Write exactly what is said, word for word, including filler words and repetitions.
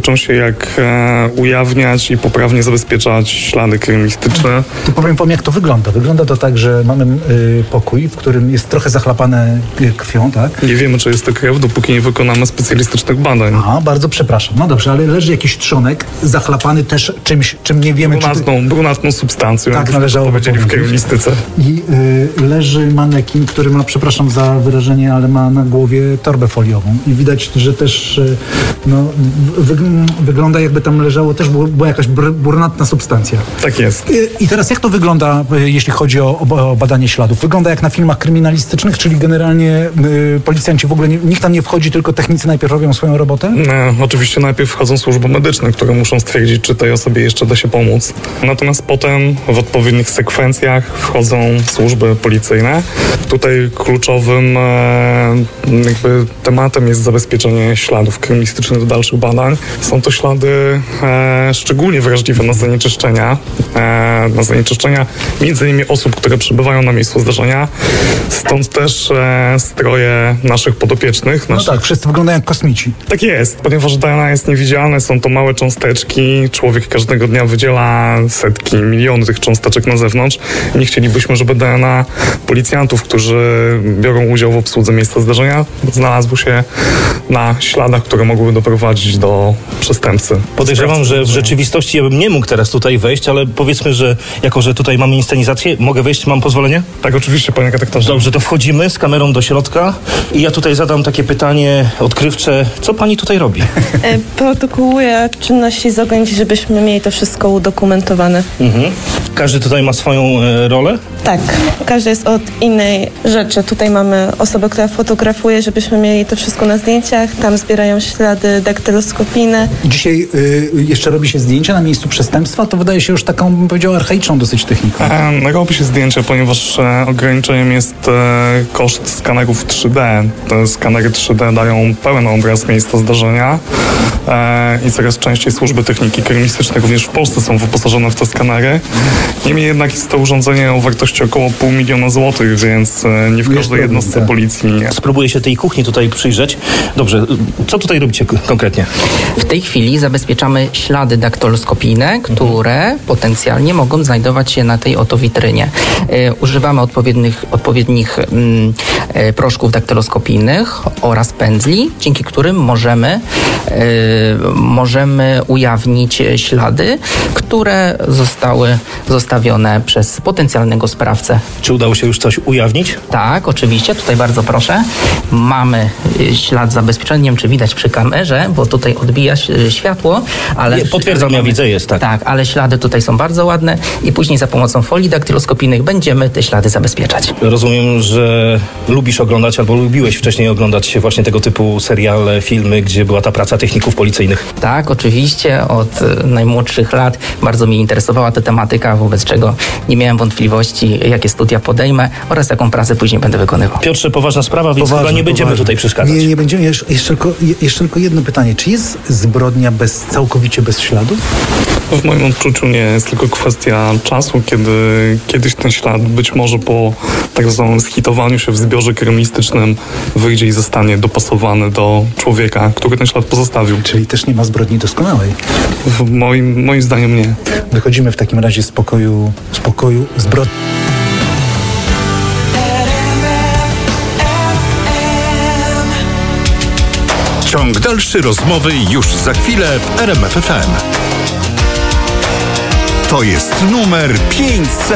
uczą się, jak e, ujawniać i poprawnie zabezpieczać ślady kryminalistyczne. To powiem wam, jak to wygląda. Wygląda to tak, że mamy y, pokój, w którym jest trochę zachlapane y, krwią, tak? Nie wiemy, czy jest to krew, dopóki nie wykonamy specjalistycznych badań. Aha, bardzo przepraszam. No dobrze, ale leży jakiś trzonek zachlapany też czymś, czym nie wiemy, brunatną, czy... Ty... brunatną substancją, Tak, jak należało powiedzieli w kryminalistyce. I y, leży manekin, który ma, przepraszam za wyrażenie, ale ma na głowie torbę foliową. I widać, że też y, no, wy, wygląda, jakby tam leżało, też była jakaś br, brunatna substancja. Tak jest. I, I teraz jak to wygląda, y, jeśli chodzi o, o badanie śladów? Wygląda jak na filmach kryminalistycznych, czyli generalnie y, policjanci w ogóle, nie, nikt tam nie wchodzi, tylko technicy najpierw robią swoją robotę? No, oczywiście najpierw wchodzą służby medyczne, które muszą stwierdzić, czy tej osobie jeszcze da się pomóc. Natomiast potem w odpowiednich sekwencjach wchodzą służby policyjne. Tutaj kluczowym e, jakby tematem jest zabezpieczenie śladów kryminalistycznych do dalszych badań. Są to ślady e, szczególnie wrażliwe na zanieczyszczenia. E, na zanieczyszczenia między innymi osób, które przebywają na miejscu zdarzenia. Stąd też e, stroje naszych podopiecznych. No naszych... tak, wszyscy wyglądają jak kosmici. Tak jest, ponieważ D N A jest niewidzialne, są to małe cząsteczki. Człowiek każdego dnia wydziela setki, miliony tych cząsteczek na zewnątrz. Nie chcielibyśmy, żeby D N A policjantów, którzy biorą udział w obsłudze miejsca zdarzenia, znalazło się na śladach, które mogłyby doprowadzić do przestępcy. Podejrzewam, że w rzeczywistości ja bym nie mógł teraz tutaj wejść, ale powiedzmy, że jako, że tutaj mamy inscenizację, mogę wejść, mam pozwolenie? Tak, oczywiście, panie redaktorze. Dobrze, to wchodzimy z kamerą do środka i ja tutaj zadam takie pytanie odkrywcze. Co pani tutaj robi? E, protokołuję czynności z oględzi, żebyśmy mieli to wszystko udokumentowane. Mhm. Każdy tutaj ma swoją e, rolę? Tak, każdy jest od innej rzeczy. Tutaj mamy osobę, która fotografuje, żebyśmy mieli to wszystko na zdjęciach. Tam zbierają ślady daktyloskopijne. Dzisiaj y, jeszcze robi się zdjęcia na miejscu przestępstwa, to wydaje się już taką, bym powiedział, archaiczną dosyć techniką. E, robi się zdjęcia, ponieważ e, ograniczeniem jest e, koszt skanerów trzy D. Te skanery trzy D dają pełen obraz miejsca zdarzenia e, i coraz częściej służby techniki kryminalistycznej również w Polsce są wyposażone w te skanery. Niemniej jednak jest to urządzenie o wartości około pół miliona złotych, więc e, nie w każdej jednostce policji. Spróbuję się tej kuchni tutaj przyjrzeć. Dobrze, co tutaj robicie k- konkretnie? W tej chwili zabezpieczamy ślady daktyloskopijne, które mhm. potencjalnie mogą znajdować się na tej oto witrynie. E, używamy odpowiednich, odpowiednich mm, e, proszków daktyloskopijnych oraz pędzli, dzięki którym możemy, e, możemy ujawnić ślady, które zostały zostawione przez potencjalnego sprawcę. Czy udało się już coś ujawnić? Tak, oczywiście. Tutaj bardzo proszę. Mamy ślad zabezpieczony. Nie wiem, czy widać przy kamerze, bo tutaj odbija światło, ale... Nie, potwierdzam, ja widzę, jest, tak. Tak, ale ślady tutaj są bardzo ładne i później za pomocą folii daktyloskopijnych będziemy te ślady zabezpieczać. Rozumiem, że lubisz oglądać albo lubiłeś wcześniej oglądać właśnie tego typu seriale, filmy, gdzie była ta praca techników policyjnych. Tak, oczywiście. Od najmłodszych lat bardzo mnie interesowała ta tematyka, wobec czego nie miałem wątpliwości, jakie studia podejmę oraz jaką pracę później będę wykonywał. Piotrze, poważna sprawa, więc Poważne, chyba nie będziemy poważne. tutaj przeszkadzać. Nie, nie będziemy. Jeszcze, jeszcze, tylko, jeszcze tylko jedno pytanie. Czy jest zbrodnia bez, całkowicie bez śladów? W moim odczuciu nie. Jest tylko kwestia czasu, kiedy kiedyś ten ślad być może po tak zwanym schitowaniu się w zbiorze kryminalistycznym wyjdzie i zostanie dopasowany do człowieka, który ten ślad pozostawił. Czyli też nie ma zbrodni doskonałej. W moim, moim zdaniem nie. Wychodzimy w takim razie z pokoju, z pokoju zbrodni. Ciąg dalszy rozmowy już za chwilę w R M F F M. To jest numer pięćset.